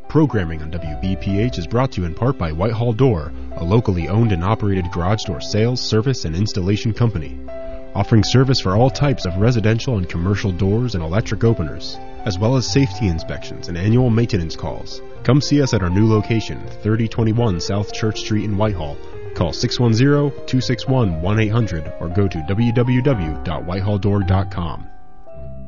Programming on WBPH is brought to you in part by Whitehall Door, a locally owned and operated garage door sales, service, and installation company, offering service for all types of residential and commercial doors and electric openers, as well as safety inspections and annual maintenance calls. Come see us at our new location, 3021 South Church Street in Whitehall. Call 610-261-1800 or go to www.whitehalldoor.com.